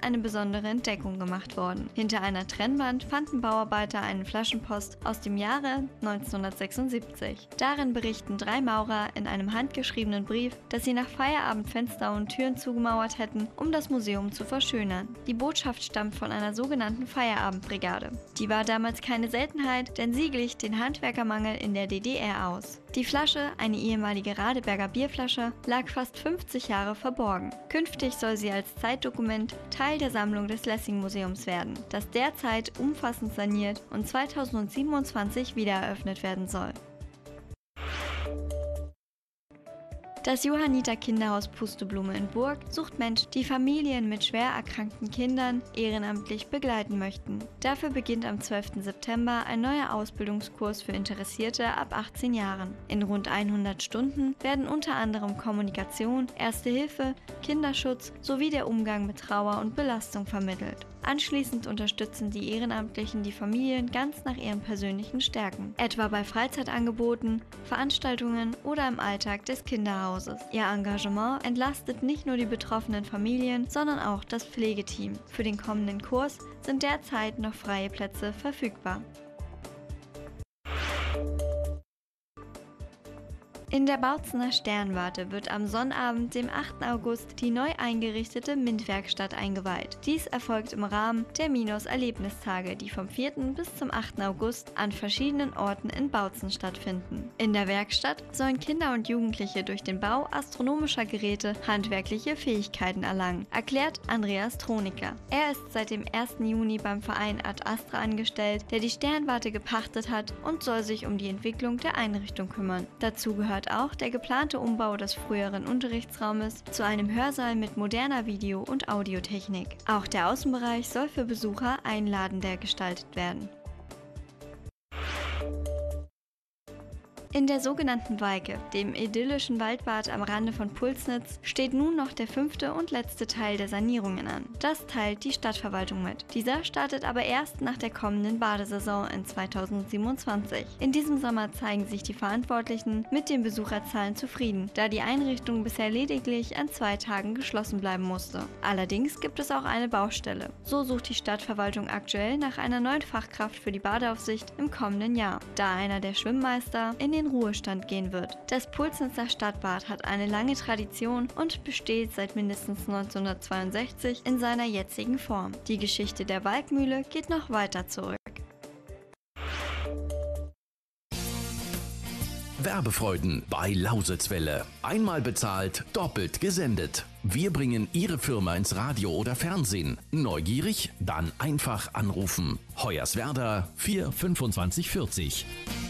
eine besondere Entdeckung gemacht worden. Hinter einer Trennwand fanden Bauarbeiter einen Flaschenpost aus dem Jahre 1976. Darin berichten 3 Maurer in einem handgeschriebenen Brief, dass sie nach Feierabend Fenster und Türen zugemauert hätten, um das Museum zu verschönern. Die Botschaft stammt von einer sogenannten Feierabendbrigade. Die war damals keine Seltenheit, denn sie glich den Handwerkermangel in der DDR aus. Die Flasche, eine ehemalige Radeberger Bierflasche, lag fast 50 Jahre verborgen. Künftig soll sie als Zeitdokument Teil der Sammlung des Lessing-Museums werden, das derzeit umfassend saniert und 2027 wieder eröffnet werden soll. Das Johanniter Kinderhaus Pusteblume in Burg sucht Menschen, die Familien mit schwer erkrankten Kindern ehrenamtlich begleiten möchten. Dafür beginnt am 12. September ein neuer Ausbildungskurs für Interessierte ab 18 Jahren. In rund 100 Stunden werden unter anderem Kommunikation, Erste Hilfe, Kinderschutz sowie der Umgang mit Trauer und Belastung vermittelt. Anschließend unterstützen die Ehrenamtlichen die Familien ganz nach ihren persönlichen Stärken, etwa bei Freizeitangeboten, Veranstaltungen oder im Alltag des Kinderhauses. Ihr Engagement entlastet nicht nur die betroffenen Familien, sondern auch das Pflegeteam. Für den kommenden Kurs sind derzeit noch freie Plätze verfügbar. In der Bautzener Sternwarte wird am Sonnabend, dem 8. August, die neu eingerichtete MINT-Werkstatt eingeweiht. Dies erfolgt im Rahmen der Minos-Erlebnistage, die vom 4. bis zum 8. August an verschiedenen Orten in Bautzen stattfinden. In der Werkstatt sollen Kinder und Jugendliche durch den Bau astronomischer Geräte handwerkliche Fähigkeiten erlangen, erklärt Andreas Troniker. Er ist seit dem 1. Juni beim Verein Ad Astra angestellt, der die Sternwarte gepachtet hat und soll sich um die Entwicklung der Einrichtung kümmern. Dazu gehört auch der geplante Umbau des früheren Unterrichtsraumes zu einem Hörsaal mit moderner Video- und Audiotechnik. Auch der Außenbereich soll für Besucher einladender gestaltet werden. In der sogenannten Walke, dem idyllischen Waldbad am Rande von Pulsnitz, steht nun noch der 5. und letzte Teil der Sanierungen an. Das teilt die Stadtverwaltung mit. Dieser startet aber erst nach der kommenden Badesaison in 2027. In diesem Sommer zeigen sich die Verantwortlichen mit den Besucherzahlen zufrieden, da die Einrichtung bisher lediglich an 2 Tagen geschlossen bleiben musste. Allerdings gibt es auch eine Baustelle. So sucht die Stadtverwaltung aktuell nach einer neuen Fachkraft für die Badeaufsicht im kommenden Jahr, da einer der Schwimmmeister in den Ruhestand gehen wird. Das Pulsnitzer Stadtbad hat eine lange Tradition und besteht seit mindestens 1962 in seiner jetzigen Form. Die Geschichte der Walkmühle geht noch weiter zurück. Werbefreuden bei Lausitzwelle. Einmal bezahlt, doppelt gesendet. Wir bringen Ihre Firma ins Radio oder Fernsehen. Neugierig? Dann einfach anrufen. Hoyerswerda 42540.